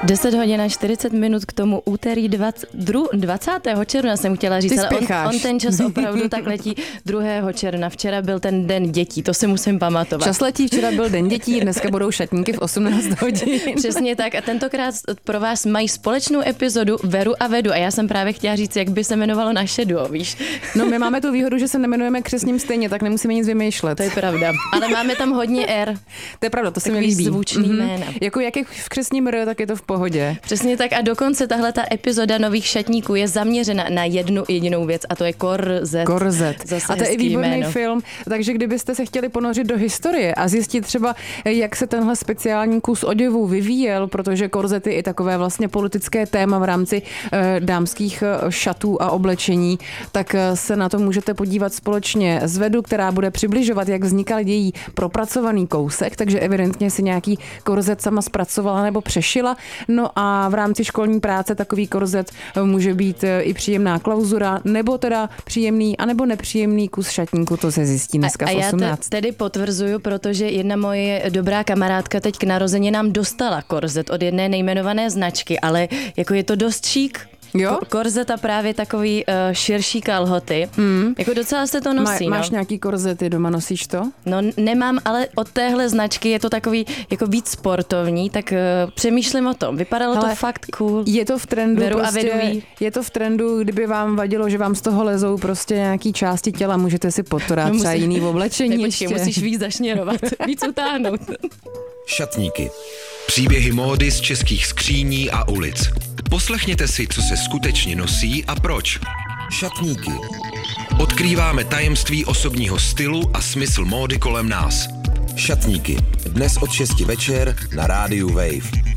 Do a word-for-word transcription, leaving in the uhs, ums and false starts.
deset hodin a čtyřicet minut k tomu úterý dvacátého června jsem chtěla říct, ale on, on ten čas opravdu tak letí druhého června. Včera byl ten den dětí, to si musím pamatovat. Čas letí, včera byl den dětí, dneska budou šatníky v osmnáct hodin. Přesně tak a tentokrát pro vás mají společnou epizodu Veru a Vedu a já jsem právě chtěla říct, jak by se jmenovalo naše duo, víš? No my máme tu výhodu, že se nemenujeme křestním stejně, tak nemusíme nic vymýšlet. To je pravda, ale máme tam hodně R. To je pravda, to se mi líbí. Zvučný mm-hmm. jména. Jako jak je v křestním R, tak je to v pohodě. Přesně tak a dokonce tahle ta epizoda Nových šatníků je zaměřena na jednu jedinou věc a to je korzet. Korzet. Zase a to je i výborný jméno. film, takže kdybyste se chtěli ponořit do historie a zjistit třeba, jak se tenhle speciální kus oděvu vyvíjel, protože korzet je i takové vlastně politické téma v rámci e, dámských šatů a oblečení, tak se na to můžete podívat společně s Vedu, která bude přibližovat, jak vznikal její propracovaný kousek, takže evidentně si nějaký korzet sama zpracovala nebo přešila. No a v rámci školní práce takový korzet může být i příjemná klauzura, nebo teda příjemný, anebo nepříjemný kus šatníku, to se zjistí dneska a, v osmnáct. A já te, tedy potvrzuju, protože jedna moje dobrá kamarádka teď k narozeninám dostala korzet od jedné nejmenované značky, ale jako je to dost šík. Jo? Korzet a právě takový uh, širší kalhoty. Mm. Jako docela se to nosí. Má, máš no. nějaký korzety doma, nosíš to? No nemám, ale od téhle značky je to takový jako víc sportovní, tak uh, přemýšlím o tom. Vypadalo Hele, to fakt cool. Je to v trendu Veru prostě, a Vedu. je to v trendu, kdyby vám vadilo, že vám z toho lezou prostě nějaký části těla, můžete si pod to dát no, třeba musí, jiný oblečení. Počkej, musíš víc zašněrovat, víc utáhnout. Šatníky. Příběhy módy z českých skříní a ulic. Poslechněte si, co se skutečně nosí a proč. Šatníky. Odkrýváme tajemství osobního stylu a smysl módy kolem nás. Šatníky. Dnes od šesti večer na rádiu Wave.